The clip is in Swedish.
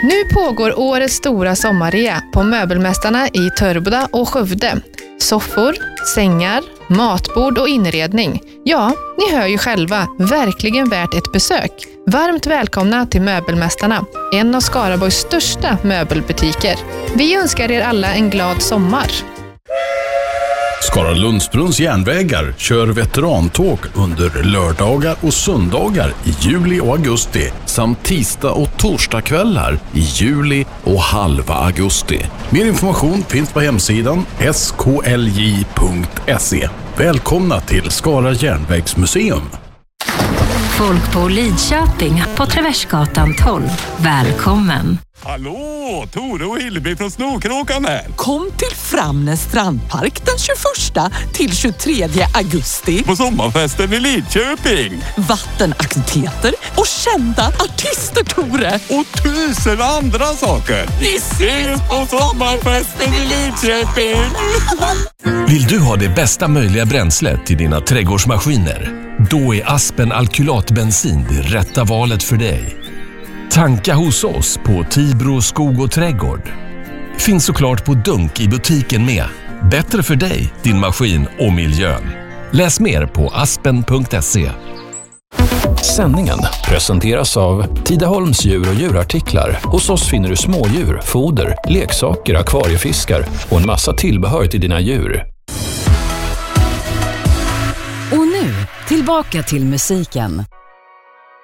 Nu pågår årets stora sommarrea på möbelmästarna i Törboda och Skövde. Soffor, sängar, matbord och inredning. Ja, ni hör ju själva, verkligen värt ett besök. Varmt välkomna till Möbelmästarna, en av Skaraborgs största möbelbutiker. Vi önskar er alla en glad sommar. Skara Lundsbrunns järnvägar kör veterantåg under lördagar och söndagar i juli och augusti samt tisdag- och torsdagskvällar i juli och halva augusti. Mer information finns på hemsidan sklj.se. Välkomna till Skara järnvägsmuseum. Folk på Lidköping på Traversgatan 12. Välkommen! Hallå, Tore och Hillevi från Snokråkan här. Kom till Framnäs strandpark den 21 till 23 augusti. På sommarfesten i Lidköping. Vattenaktiviteter och kända artister, Tore. Och 1000 andra saker. Vi ses på sommarfesten i Lidköping. Vill du ha det bästa möjliga bränslet till dina trädgårdsmaskiner? Då är Aspen alkylatbensin det rätta valet för dig. Tanka hos oss på Tibro skog och trädgård. Finns såklart på dunk i butiken med. Bättre för dig, din maskin och miljön. Läs mer på aspen.se. Sändningen presenteras av Tidaholms djur och djurartiklar. Hos oss finner du smådjur, foder, leksaker, akvariefiskar och en massa tillbehör till dina djur. Och nu, tillbaka till musiken.